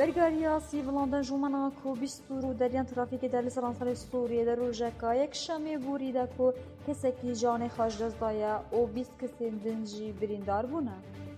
برگاریا سیڤڵاندن ژوومەنا کو بیستور و دەریان ترافیکی در لسرانسال سوریه در روژکا یک شەمێ بووریدا کو کەسێکی ژانێ خۆش دەستدایە و 20 کەسێن دنجی بریندار بوونە.